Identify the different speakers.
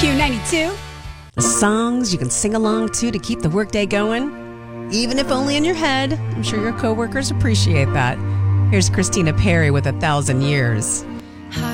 Speaker 1: Q92.
Speaker 2: The songs you can sing along to keep the workday going, even if only in your head. I'm sure your coworkers appreciate that. Here's Christina Perri with 1,000 Years.